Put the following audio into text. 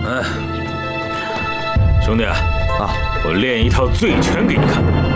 兄弟啊，我练一套醉拳给你看。